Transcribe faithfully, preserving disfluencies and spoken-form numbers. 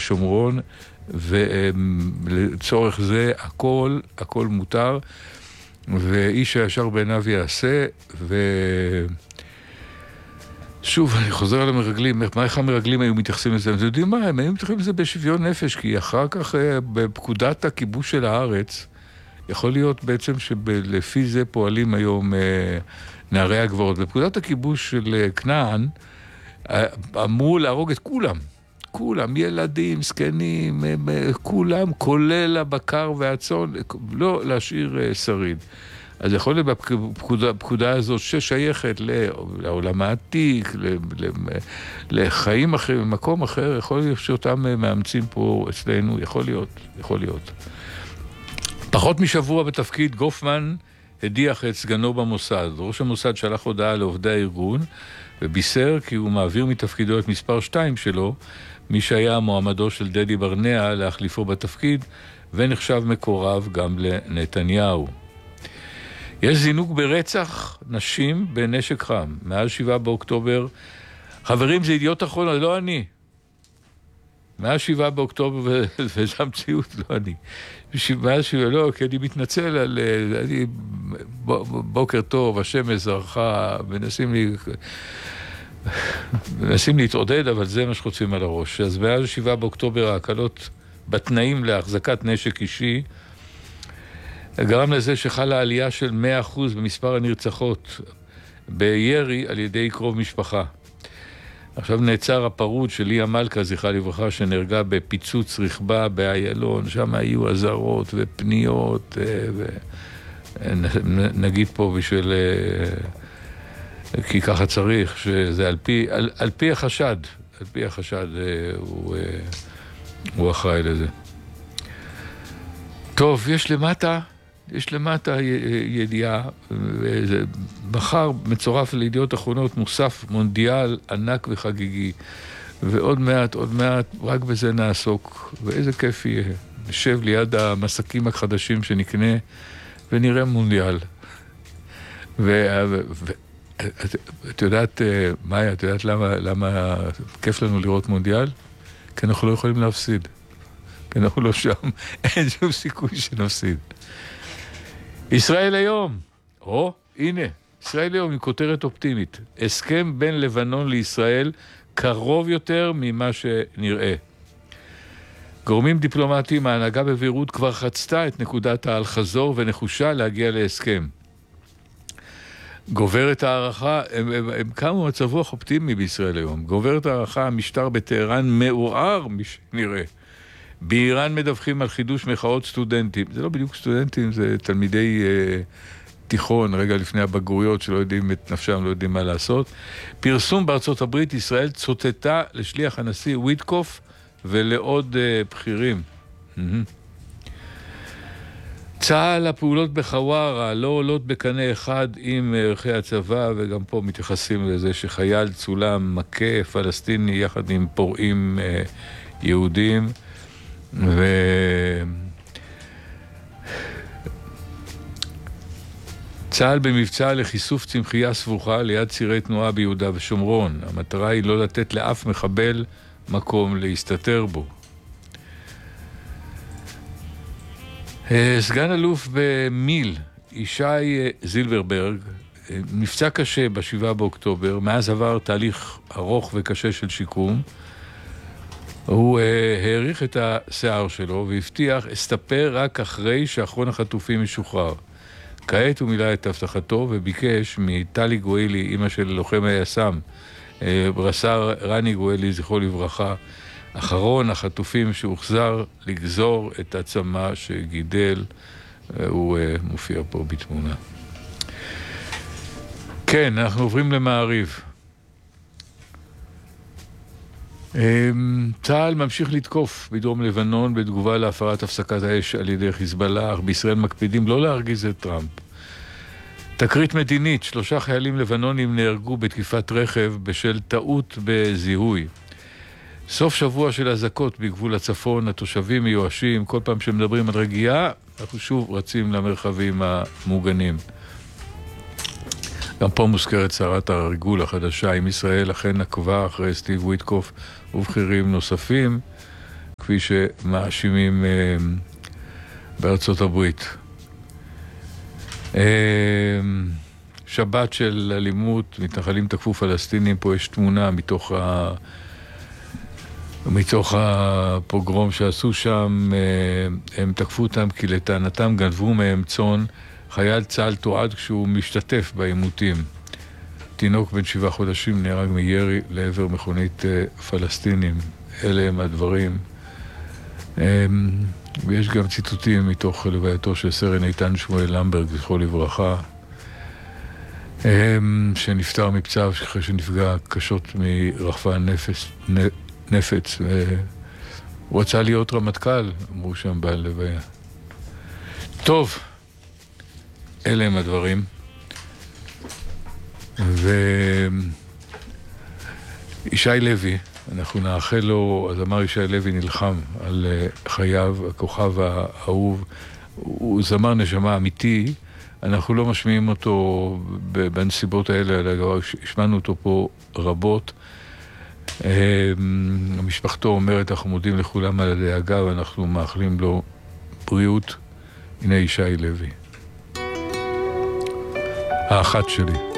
ושומרון, ולצורך זה הכל, הכל מותר, ואיש הישר בעיניו יעשה, ו... שוב, אני חוזר על המרגלים, מה איך המרגלים היו מתייחסים לזה? אתם יודעים מה, הם היו מתייחסים לזה בשוויון נפש, כי אחר כך בפקודת הכיבוש של הארץ, יכול להיות בעצם שלפי זה פועלים היום נערי הגבעות. בפקודת הכיבוש של כנען, אמרו להרוג את כולם. כולם, ילדים, סקנים, כולם, כולל הבקר והצאן, לא להשאיר שריד. אז יכול להיות בפקודה, בפקודה הזאת ששייכת לעולם העתיק, לחיים אחרים, למקום אחר, יכול להיות שאותם מאמצים פה אצלנו, יכול להיות, יכול להיות. פחות משבוע בתפקיד, גופמן הדיח את סגנו במוסד. ראש המוסד שלח הודעה לעובדי הארגון, ובישר כי הוא מעביר מתפקידו את מספר שתיים שלו, מי שהיה מועמדו של דדי ברנע להחליפו בתפקיד, ונחשב מקורב גם לנתניהו. יש זינוק ברצח נשים בנשק חם. מאז שבעה באוקטובר, חברים, זה ידיעות אחרונות, לא אני. מאז שבעה באוקטובר, וזה המציאות, לא אני. מאז שבעה, לא, כי אני מתנצל על... אני, בוקר טוב, השמש זרחה, מנסים לי... מנסים להתעודד, אבל זה מה שחוצים על הראש. אז מאז שבעה באוקטובר, ההקלות בתנאים להחזקת נשק אישי, גרם לזה שחלה עלייה של מאה אחוז במספר הנרצחות בירי על ידי קרוב משפחה. עכשיו נעצר הפרוד של ליה מלכה, זכרה לברכה, שנהרגה בפיצוץ רכבה באיילון, שם היו אזהרות ופניות, ונגיד פה בשביל... כי ככה צריך, שזה על פי, על, על פי החשד, על פי החשד הוא, הוא אחראי לזה. טוב, יש למטה, יש למטה ידיעה, מחר מצורף לידיעות אחרונות מוסף מונדיאל ענק וחגיגי, ועוד מעט, עוד מעט, רק בזה נעסוק, ואיזה כיף יהיה. נשב ליד המסקים החדשים שנקנה, ונראה מונדיאל. ו... ו... את, את יודעת, מאיה, את יודעת למה, למה כיף לנו לראות מונדיאל? כי אנחנו לא יכולים להפסיד. כי אנחנו לא שם, אין שום סיכוי שנפסיד. ישראל היום, או, הנה, ישראל היום עם כותרת אופטימית. הסכם בין לבנון לישראל קרוב יותר ממה שנראה. גורמים דיפלומטיים, ההנהגה בביירות כבר חצתה את נקודת האל-חזור ונחושה להגיע להסכם. גוברת הערכה, הם, הם, הם קמו מצב רוח אופטימי בישראל היום. גוברת הערכה, המשטר בטהרן מעורער, מי שנראה. באיראן מדווחים על חידוש מחאות סטודנטים. זה לא בדיוק סטודנטים, זה תלמידי אה, תיכון, רגע לפני הבגרויות, שלא יודעים את נפשם, לא יודעים מה לעשות. פרסום בארצות הברית, ישראל צוטטה לשליח הנשיא וויטקוף ולעוד אה, בכירים. Mm-hmm. צה"ל, הפעולות בחווארה לא עולות בקנה אחד עם ערכי הצבא, וגם פה מתייחסים לזה שחייל צולם מכה פלסטיני יחד עם פורעים אה, יהודים, ו... צה"ל במבצע לחיסוף צמחייה סבוכה ליד צירי תנועה ביהודה ושומרון. המטרה היא לא לתת לאף מחבל מקום להסתתר בו. סגן אלוף במיל, ישי זילברברג, נפצע קשה בשבעה באוקטובר, מאז עבר תהליך ארוך וקשה של שיקום. הוא העריך את השיער שלו והבטיח, אסתפר רק אחרי שאחרון החטופים ישוחרר. כעת הוא מילא את הבטחתו וביקש מטלי גואלי, אמא של לוחם היס"מ, ברס"ר רני גואלי, זכרו לברכה, אחרון החטופים שהוחזר, לגזור את הצמה שגידל. הוא מופיע פה בתמונה. כן, אנחנו עוברים למעריב. צה"ל ממשיך לתקוף בדרום לבנון בתגובה להפרת הפסקת האש על ידי חיזבאללה, אך בישראל מקפידים לא להרגיז את טראמפ. תקרית מדינית, שלושה חיילים לבנונים נהרגו בתקיפת רכב בשל טעות בזיהוי. סוף שבוע של הזקות בגבול הצפון, התושבים מיואשים, כל פעם שמדברים על רגיעה, אנחנו שוב רצים למרחבים המוגנים. גם פה מוזכרת שרת הריגול החדשה עם ישראל, אכן עקבה אחרי סטיב וויטקוף ובכירים נוספים, כפי שמאשימים אה, בארצות הברית. אה, שבת של אלימות, מתנחלים תקפו פלסטינים, פה יש תמונה מתוך ה... מתוך הפוגרום שעשו שם. הם תקפו אותם כי לטענתם גנבו מהם צאן. חייל צה"ל תועד כשהוא משתתף בעימותים. תינוק בן שבעה חודשים נהרג מירי לעבר מכונית פלסטינים. אלה הם הדברים. ויש גם ציטוטים מתוך לווייתו של סרן איתן שמואל למברג, זכרו לברכה, שנפטר מפצעיו אחרי שנפגע קשות מרחפן נפץ. נפץ. הוא רצה להיות רמטכ"ל, אמרו שם בלוויה. טוב, אלה הם הדברים. וישי לוי, אנחנו נאחל לו, אז אמר ישי לוי נלחם על חייו, הכוכב האהוב, הוא זמר נשמה אמיתי, אנחנו לא משמיעים אותו בנסיבות האלה, אלא השמענו אותו פה רבות. המשפחתו אומרת, אנחנו מודים לכולם על הדאגה ואנחנו מאחלים לו בריאות. הנה ישי לוי, האחת שלי.